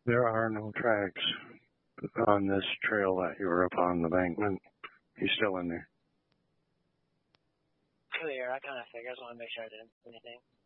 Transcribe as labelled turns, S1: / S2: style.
S1: There are no tracks on this trail that you were up on the embankment. He's still in there.
S2: Clear. I kind of figured. I just want to make sure I didn't see anything.